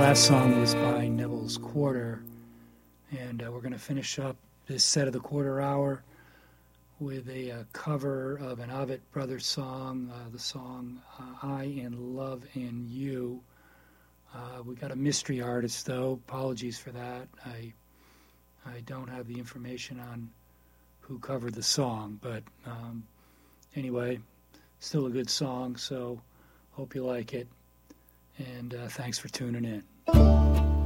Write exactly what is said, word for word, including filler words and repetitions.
last song was by Neville's Quarter, and uh, we're going to finish up this set of the quarter hour with a uh, cover of an Avett Brothers song, uh, the song uh, I in Love in You. Uh, we got a mystery artist, though. Apologies for that. I I don't have the information on who covered the song, but um, anyway, still a good song, so hope you like it, and uh, thanks for tuning in.